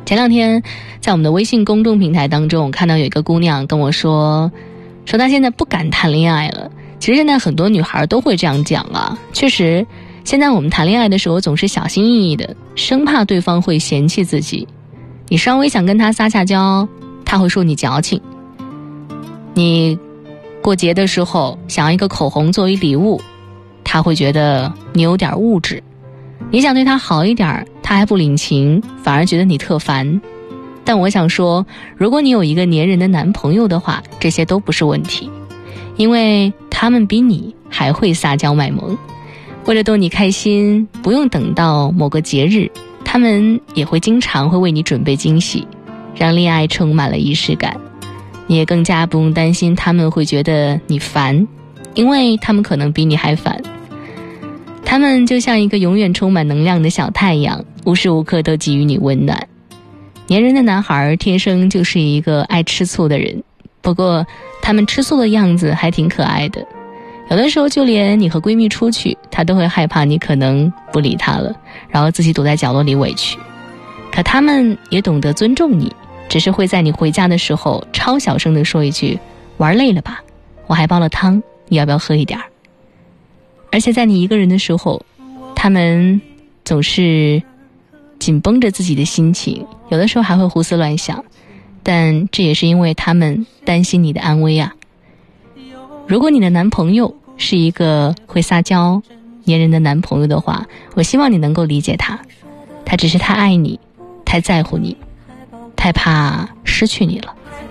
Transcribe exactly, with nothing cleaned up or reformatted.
前两天在我们的微信公众平台当中，我看到有一个姑娘跟我说说她现在不敢谈恋爱了。其实现在很多女孩都会这样讲啊，确实现在我们谈恋爱的时候总是小心翼翼的，生怕对方会嫌弃自己。你稍微想跟他撒下娇，他会说你矫情。你过节的时候想要一个口红作为礼物，他会觉得你有点物质。你想对他好一点，他还不领情，反而觉得你特烦。但我想说，如果你有一个粘人的男朋友的话，这些都不是问题，因为他们比你还会撒娇卖萌。为了逗你开心，不用等到某个节日，他们也会经常会为你准备惊喜，让恋爱充满了仪式感。你也更加不用担心他们会觉得你烦，因为他们可能比你还烦。他们就像一个永远充满能量的小太阳，无时无刻都给予你温暖。粘人的男孩天生就是一个爱吃醋的人，不过他们吃醋的样子还挺可爱的。有的时候就连你和闺蜜出去，他都会害怕你可能不理他了，然后自己躲在角落里委屈。可他们也懂得尊重你，只是会在你回家的时候超小声地说一句，玩累了吧，我还煲了汤，你要不要喝一点？而且在你一个人的时候，他们总是紧绷着自己的心情，有的时候还会胡思乱想，但这也是因为他们担心你的安危啊。如果你的男朋友是一个会撒娇粘人的男朋友的话，我希望你能够理解他，他只是太爱你，太在乎你，太怕失去你了。